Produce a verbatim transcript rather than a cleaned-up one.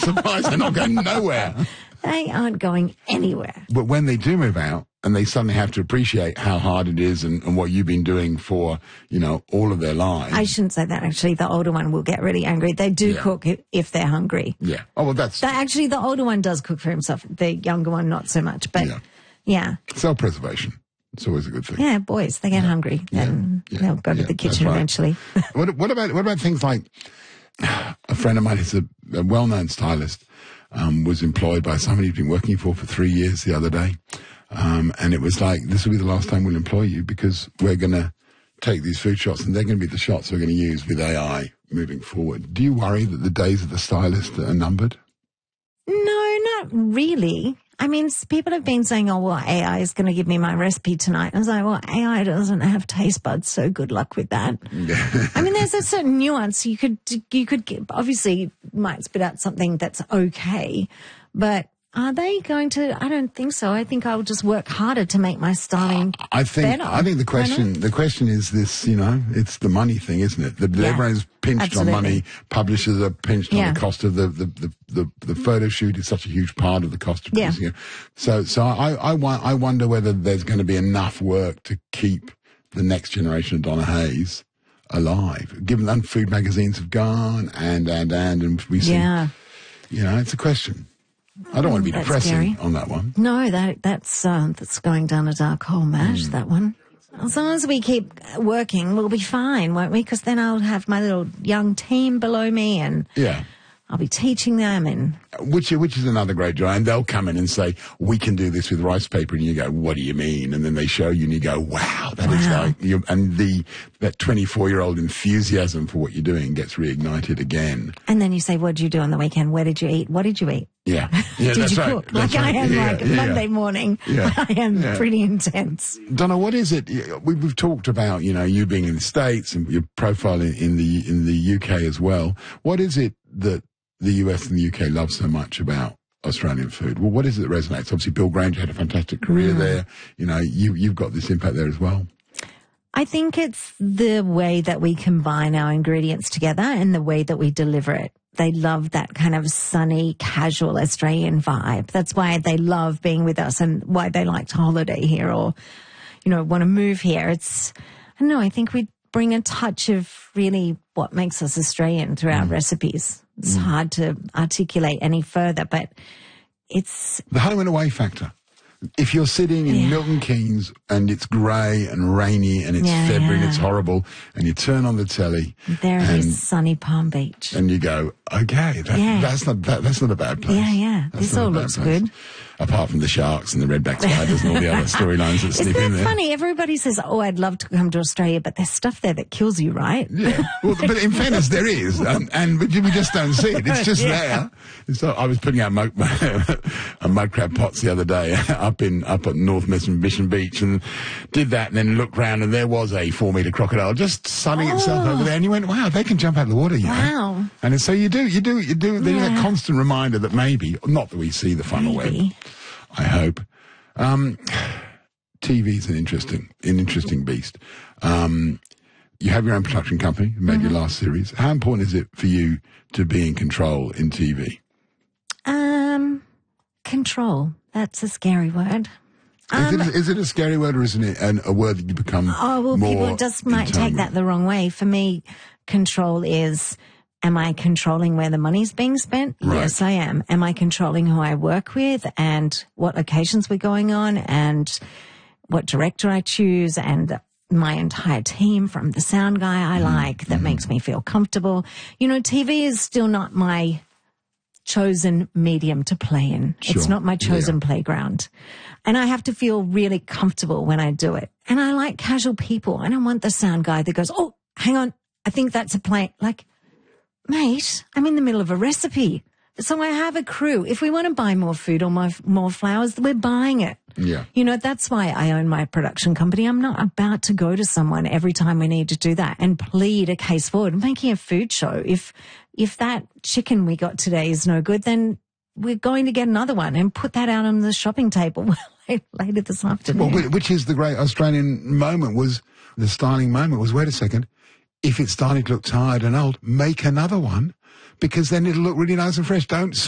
surprised. They're not going nowhere. They aren't going anywhere. But when they do move out, and they suddenly have to appreciate how hard it is and, and what you've been doing for, you know, all of their lives. I shouldn't say that, actually. The older one will get really angry. They do Yeah. cook if, if they're hungry. Yeah. Oh, well, that's... The, actually, the older one does cook for himself. The younger one, not so much. But, Yeah. yeah. self-preservation. It's always a good thing. Yeah, boys, they get hungry. Then Yeah. they'll go to Yeah. the kitchen That's right. eventually. What, what about what about things like a friend of mine who's a, a well-known stylist um, was employed by somebody he'd been working for for three years the other day. Um, and it was like, this will be the last time we'll employ you because we're going to take these food shots and they're going to be the shots we're going to use with A I moving forward. Do you worry that the days of the stylist are numbered? No, not really. I mean, s- people have been saying, oh, well, A I is going to give me my recipe tonight. And I was like, well, A I doesn't have taste buds, so good luck with that. I mean, there's a certain nuance. You could, you could get, obviously might spit out something that's okay, but are they going to? I don't think so. I think I'll just work harder to make my styling I think better. I think the Why not? question the question is this, you know, it's the money thing, isn't it? The, Yeah, everyone's pinched absolutely. on money. Publishers are pinched Yeah. on the cost of the the, the, the the photo shoot is such a huge part of the cost of Yeah. producing it. So so I I, wa- I wonder whether there's going to be enough work to keep the next generation of Donna Hayes alive, given that food magazines have gone and and and and we see, Yeah. you know, it's a question. I don't want to be That's depressing scary. on that one. No, that that's uh, that's going down a dark hole, Matt, Hmm. that one. As long as we keep working, we'll be fine, won't we? Because then I'll have my little young team below me and Yeah. I'll be teaching them and Which which is another great joy. And they'll come in and say, we can do this with rice paper. And you go, what do you mean? And then they show you and you go, wow, that is Wow. like, you, and the, that twenty-four-year-old enthusiasm for what you're doing gets reignited again. and then you say, what did you do on the weekend? Where did you eat? What did you eat? Yeah. Yeah, did that's you right. cook? That's Like right. I am Yeah, like yeah. Monday morning. Yeah. I am Yeah. pretty intense. Donna, what is it? We, we've talked about, you know, you being in the States and your profile in, in the, in the U K as well. What is it that the U S and the U K love so much about Australian food? Well, what is it that resonates? Obviously, Bill Granger had a fantastic career Mm. there. You know, you, you've got this impact there as well. I think it's the way that we combine our ingredients together and the way that we deliver it. They love that kind of sunny, casual Australian vibe. That's why they love being with us and why they like to holiday here or, you know, want to move here. It's, I don't know, I think we bring a touch of really what makes us Australian through our recipes. It's hard to articulate any further, but it's, The home and away factor. If you're sitting in Yeah. Milton Keynes and it's grey and rainy and it's Yeah, February and yeah. it's horrible and you turn on the telly there it and, is, sunny Palm Beach. and you go, okay, that, Yeah. that's not that, that's not a bad place. Yeah, yeah. That's This not a all bad looks place. good. Apart from the sharks and the redback spiders and all the other storylines that Isn't slip in that there. funny? Everybody says, oh, I'd love to come to Australia, but there's stuff there that kills you, right? Yeah, well, but in fairness, there is, and, and but we just don't see it. It's just Yeah. there. So I was putting out mud, a mud crab pots the other day up in up at North Mission Mission Beach, and did that, and then looked round, and there was a four metre crocodile just sunning itself over there, and you went, wow, they can jump out of the water, you know. Wow. And so you do, you do, you do. There's Yeah. a constant reminder that maybe, not that we see the funnel web. Maybe. I hope. Um, T V's an interesting, an interesting beast. Um, you have your own production company, you made your last series. How important is it for you to be in control in T V? Um, control. That's a scary word. Is, it, is it a scary word or isn't it an, a word that you become Oh, well, more people just might in tone take with? that the wrong way. For me, control is, am I controlling where the money's being spent? Right. Yes, I am. Am I controlling who I work with and what locations we're going on and what director I choose and my entire team from the sound guy I like that makes me feel comfortable. You know, T V is still not my chosen medium to play in. Sure. It's not my chosen Yeah. playground. And I have to feel really comfortable when I do it. And I like casual people. I don't want the sound guy that goes, oh, hang on, I think that's a play. Like, mate, I'm in the middle of a recipe. So I have a crew. If we want to buy more food or more, more flowers, we're buying it. Yeah. You know, that's why I own my production company. I'm not about to go to someone every time we need to do that and plead a case forward. I'm making a food show. If, if that chicken we got today is no good, then we're going to get another one and put that out on the shopping table later this afternoon. Well, which is the great Australian moment was, the styling moment was, wait a second, if it's starting to look tired and old, make another one because then it'll look really nice and fresh. Don't